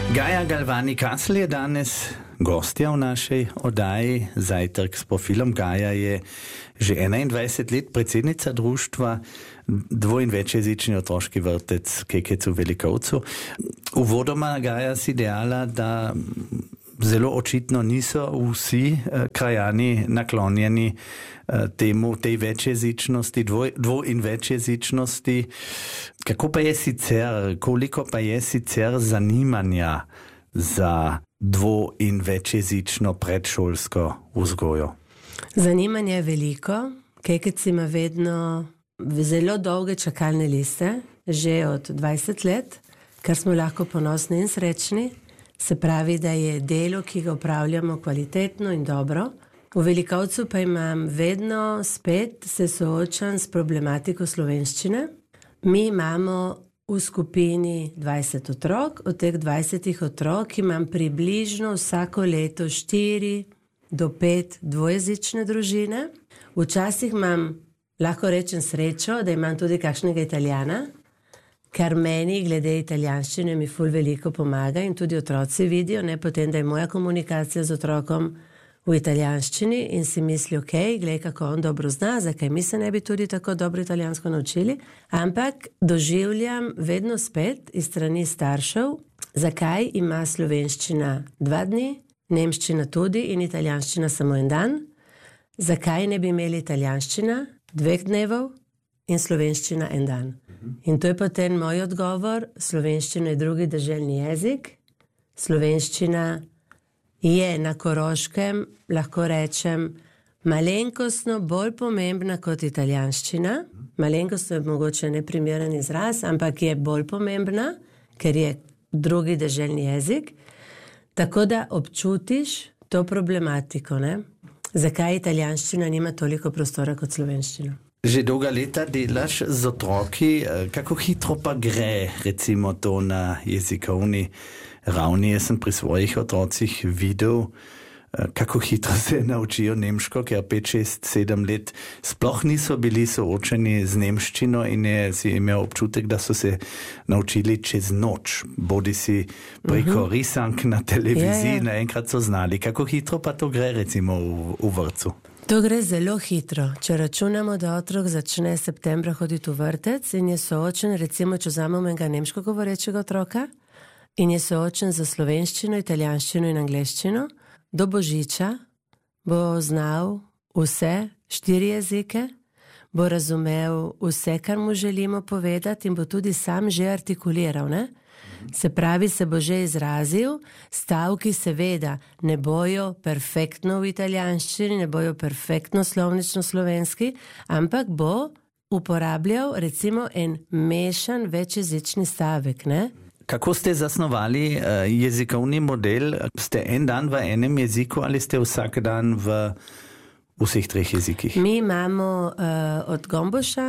Gaja Galvani-Castle je danes gostja v našej oddaji. Zajtrk s profilom. Gaja je že 21 let predsednica društva Dvo- in večjezični otroški vrtec Kekec v Velikovcu. Uvodoma Gaja si dejala, da zelo očitno niso vsi krajani naklonjeni temu, tej večjezičnosti, dvo- in večjezičnosti. Kako pa je sicer, koliko pa je sicer zanimanja za dvo- in večjezično predšolsko vzgojo? Zanimanje je veliko. Kekec ima vedno zelo dolge čakalne liste, že od 20 let, kar smo lahko ponosni in srečni. Se pravi, da je delo, ki ga upravljamo, kvalitetno in dobro. V Velikovcu pa imam vedno spet se soočam s problematiko slovenščine. Mi imamo v skupini 20 otrok, od teh 20 otrok imam približno vsako leto 4 do 5 dvojezične družine. Včasih imam, lahko rečem, srečo, da imam tudi kakšnega Italijana, kar meni glede italijanščine mi ful veliko pomaga in tudi otroci vidijo, ne potem, da je moja komunikacija z otrokom v italijanščini in si misli, ok, glej, kako on dobro zna, zakaj mi se ne bi tudi tako dobro italijansko naučili, ampak doživljam vedno spet iz strani staršev, zakaj ima slovenščina 2 dni, nemščina tudi in italijanščina samo 1 dan, zakaj ne bi imeli italijanščina 2 dnevov in slovenščina 1 dan. In to je potem moj odgovor, slovenščina je drugi deželni jezik, slovenščina je na Koroškem, lahko rečem, malenkostno bolj pomembna kot italijanščina. Malenkostno je mogoče neprimeren izraz, ampak je bolj pomembna, ker je drugi deželni jezik. Tako da občutiš to problematiko, ne? Zakaj italijanščina nima toliko prostora kot slovenščina? Že dolga leta delaš z otroki, kako hitro pa gre recimo to na jezikovni ravni? Jaz sem pri svojih otrocih videl, kako hitro se naučijo nemško, ker 5, 6, 7 let sploh niso bili soočeni z nemščino in si imel občutek, da so se naučili čez noč. Bodi si preko risank na televiziji, naenkrat so znali. Kako hitro pa to gre recimo v vrtcu? To gre zelo hitro. Če računamo, da otrok začne septembra hoditi v vrtec in je soočen, recimo, če vzamemo enega nemško govorečega otroka in je soočen za slovenščino, italijanščino in angleščino, do božiča bo znal vse 4 jezike, bo razumel vse, kar mu želimo povedati in bo tudi sam že artikuliral, ne? Se pravi, se bo že izrazil, stavki seveda ne bojo perfektno v italijanščini, ne bojo perfektno slovnično slovenski, ampak bo uporabljal recimo en mešan večjezični stavek, ne? Kako ste zasnovali jezikovni model? Ste en dan v enem jeziku ali ste vsak dan v vseh 3 jezikih? Mi imamo od Gomboša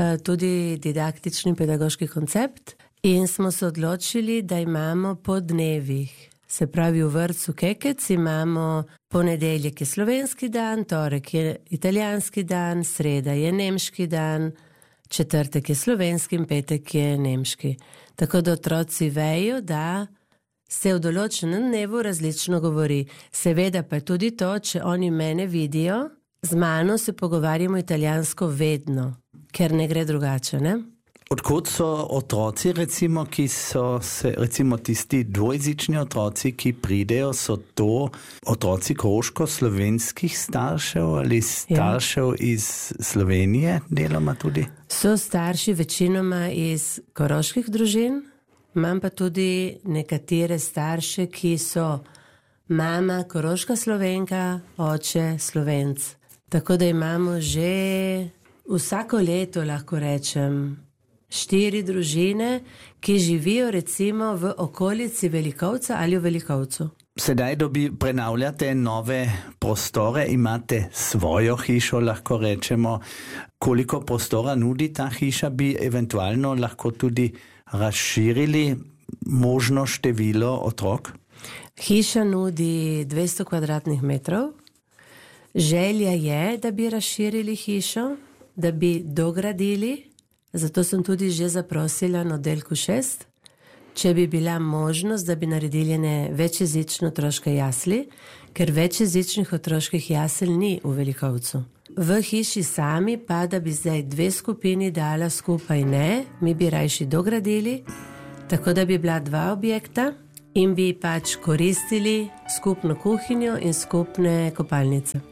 tudi didaktični pedagoški koncept in smo se odločili, da imamo po dnevih. Se pravi, v vrtcu Kekec imamo ponedeljek je slovenski dan, torek je italijanski dan, sreda je nemški dan, četrtek je slovenski in petek je nemški. Tako da otroci vejo, da se v določenem dnevu različno govori. Seveda pa je tudi to, če oni mene vidijo, z mano se pogovarjamo italijansko vedno, ker ne gre drugače, ne? Odkot so otroci, recimo, ki so se, recimo tisti dvojezični otroci, ki pridejo, so to otroci koroško-slovenskih staršev ali staršev iz Slovenije deloma tudi? So starši večinoma iz koroških družin, imam pa tudi nekatere starše, ki so mama koroška Slovenka, oče Slovenc. Tako da imamo že vsako leto, lahko rečem, 4 družine, ki živijo recimo v okolici Velikovca ali v Velikovcu. Sedaj prenavljate nove prostore, imate svojo hišo, lahko rečemo. Koliko prostora nudi ta hiša, bi eventualno lahko tudi razširili možno število otrok? Hiša nudi 200 kvadratnih metrov. Želja je, da bi razširili hišo, da bi dogradili. Zato sem tudi že zaprosila na oddelku 6, če bi bila možnost, da bi naredili ene večjezične otroške jasli, ker večjezičnih otroških jasel ni v Velikovcu. V hiši sami pa, da bi zdaj 2 skupini dala skupaj ne, mi bi rajši dogradili, tako da bi bila 2 objekta in bi pač koristili skupno kuhinjo in skupne kopalnice.